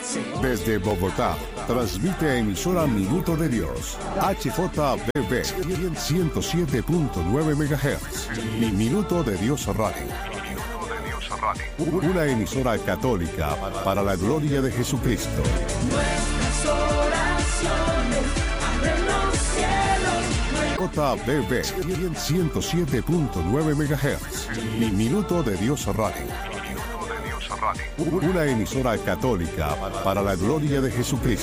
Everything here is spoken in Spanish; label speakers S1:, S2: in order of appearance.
S1: Desde Bogotá, transmite emisora Minuto de Dios, HJBB 107.9 MHz y Minuto de Dios Radio. Una emisora católica para la gloria de Jesucristo.
S2: Nuestras oraciones abren los cielos.
S1: JBB 107.9 MHz y Minuto de Dios Radio. Una emisora católica para la gloria de Jesucristo.